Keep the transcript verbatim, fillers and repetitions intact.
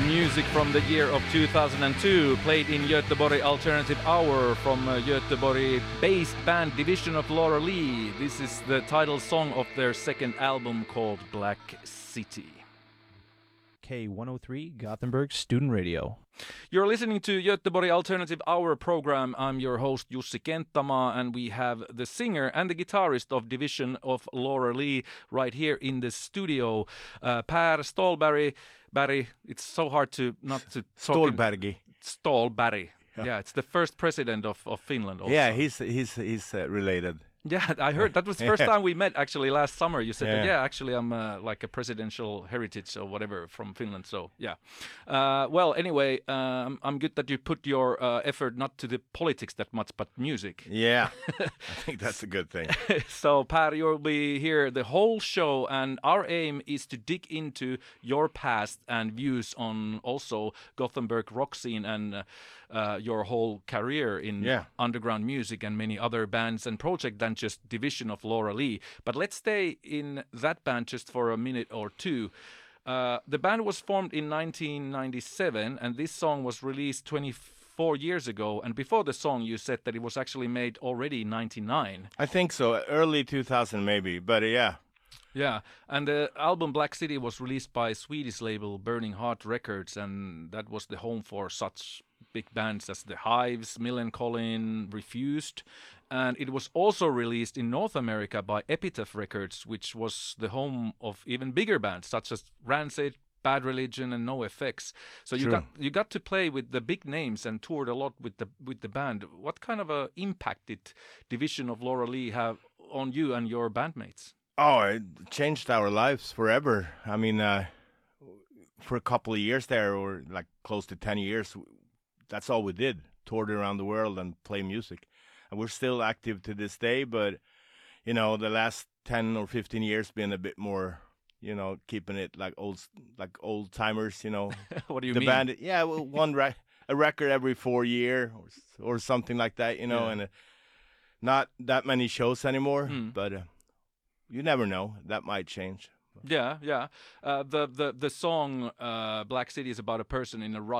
Music from the year of two thousand two, played in Göteborg Alternative Hour from uh, Göteborg-based band Division of Laura Lee. This is the title song of their second album called Black City. K one oh three Gothenburg Student Radio. You're listening to Göteborg Alternative Hour program. I'm your host Jussi Kenttämaa, and we have the singer and the guitarist of Division of Laura Lee right here in the studio, uh, Per Stålberg. Barry, it's so hard to not to talk. Stålberg. Stålberg. Yeah. Yeah, it's the first president of, of Finland also. Yeah, he's he's he's uh, related. Yeah, I heard that was the first time we met actually last summer. You said, Yeah. that, yeah, actually I'm uh, like a presidential heritage or whatever from Finland. So, yeah. Uh, well, anyway, um, I'm good that you put your uh, effort not to the politics that much, but music. Yeah, I think that's a good thing. So, Per, you'll be here the whole show, and our aim is to dig into your past and views on also Gothenburg rock scene and uh, uh, your whole career in Yeah. underground music and many other bands and projects than just Division of Laura Lee. But let's stay in that band just for a minute or two. Uh, the band was formed in nineteen ninety-seven, and this song was released twenty-four years ago. And before the song, you said that it was actually made already in ninety-nine. I think so, early two thousand maybe, but uh, yeah. Yeah, and the album Black City was released by Swedish label Burning Heart Records, and that was the home for such big bands as The Hives, Millencolin, Refused, and it was also released in North America by Epitaph Records, which was the home of even bigger bands such as Rancid, Bad Religion, and NoFX. So you True. got you got to play with the big names and toured a lot with the with the band. What kind of a impact did Division of Laura Lee have on you and your bandmates? Oh, it changed our lives forever. I mean, uh, for a couple of years there, or like close to ten years, that's all we did. Toured around the world and play music. And we're still active to this day, but, you know, the last ten or fifteen years been a bit more, you know, keeping it like old like old timers, you know. What do you the mean? band, yeah, well, one re- a record every four year or, or something like that, you know, Yeah. and uh, not that many shows anymore, Mm. but... Uh, You never know. That might change. Yeah, yeah. Uh, the, the, the song uh, Black City is about a person in a rut